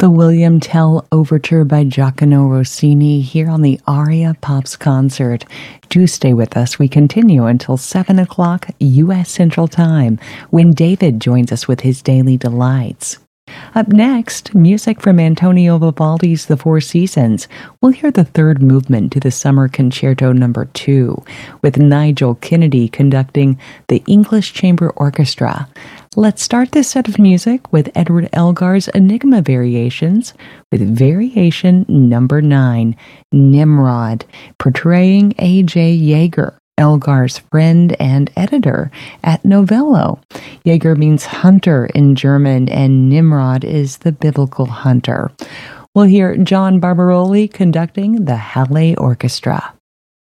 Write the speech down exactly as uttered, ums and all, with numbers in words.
The William Tell Overture by Giacomo Rossini here on the Aria Pops Concert. Do stay with us. We continue until seven o'clock U S Central Time when David joins us with his Daily Delights. Up next, music from Antonio Vivaldi's The Four Seasons. We'll hear the third movement to the Summer Concerto Number two, with Nigel Kennedy conducting the English Chamber Orchestra. Let's start this set of music with Edward Elgar's Enigma Variations with Variation Number nine, Nimrod, portraying A J Yeager, Elgar's friend and editor at Novello. Yeager means hunter in German, and Nimrod is the biblical hunter. We'll hear John Barbaroli conducting the Halle Orchestra.